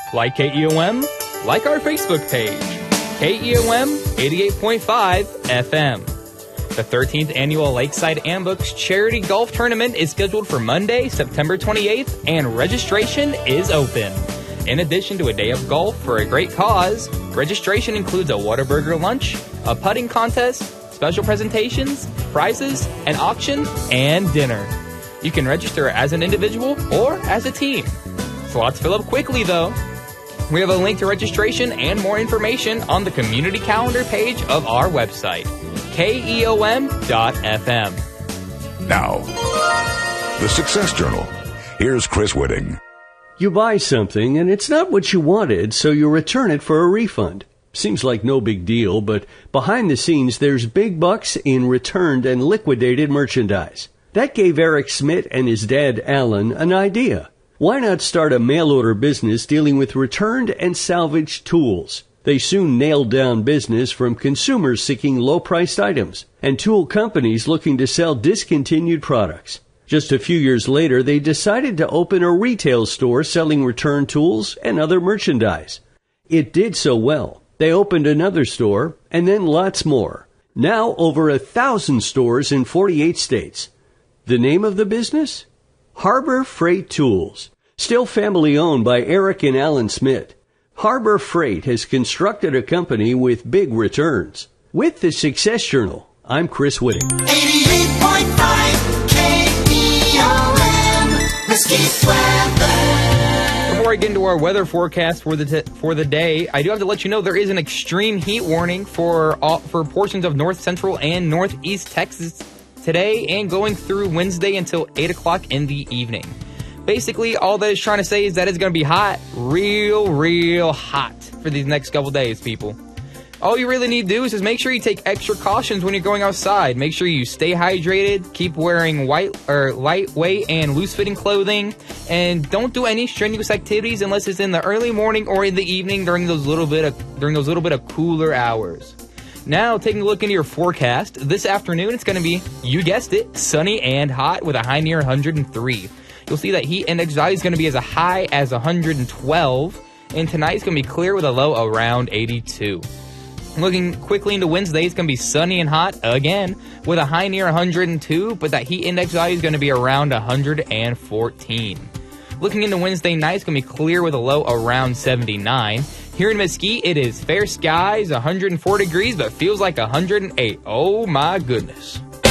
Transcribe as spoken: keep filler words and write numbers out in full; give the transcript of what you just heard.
Like K E O M? Like our Facebook page. K E O M eighty-eight point five F M. The thirteenth Annual Lakeside Ambooks Charity Golf Tournament is scheduled for Monday, September twenty-eighth, and registration is open. In addition to a day of golf for a great cause, registration includes a Whataburger lunch, a putting contest, special presentations, prizes, an auction, and dinner. You can register as an individual or as a team. Slots fill up quickly, though. We have a link to registration and more information on the community calendar page of our website, K E O M dot F M. Now, the Success Journal. Here's Chris Whitting. You buy something and it's not what you wanted, so you return it for a refund. Seems like no big deal, but behind the scenes there's big bucks in returned and liquidated merchandise. That gave Eric Schmidt and his dad Alan an idea. Why not start a mail-order business dealing with returned and salvaged tools? They soon nailed down business from consumers seeking low-priced items and tool companies looking to sell discontinued products. Just a few years later, they decided to open a retail store selling return tools and other merchandise. It did so well. They opened another store and then lots more. Now over a thousand stores in forty-eight states. The name of the business? Harbor Freight Tools. Still family owned by Eric and Alan Schmidt. Harbor Freight has constructed a company with big returns. With the Success Journal, I'm Chris Whitting. eighty-eight point five K E O M, Mesquite Weather. Before I get into our weather forecast for the t- for the day, I do have to let you know there is an extreme heat warning for all, for portions of north central and northeast Texas today and going through Wednesday until eight o'clock in the evening. Basically, all that it's trying to say is that it's going to be hot, real, real hot for these next couple days, people. All you really need to do is just make sure you take extra cautions when you're going outside. Make sure you stay hydrated, keep wearing white or lightweight and loose-fitting clothing, and don't do any strenuous activities unless it's in the early morning or in the evening during those little bit of during those little bit of cooler hours. Now, taking a look into your forecast, this afternoon it's going to be, you guessed it, sunny and hot with a high near one hundred three. You'll see that heat index value is going to be as high as one hundred twelve, and tonight it's going to be clear with a low around eighty-two. Looking quickly into Wednesday, it's going to be sunny and hot again with a high near one hundred two, but that heat index value is going to be around one hundred fourteen. Looking into Wednesday night, it's going to be clear with a low around seventy-nine. Here in Mesquite, it is fair skies, one hundred four degrees, but feels like one hundred eight. Oh my goodness.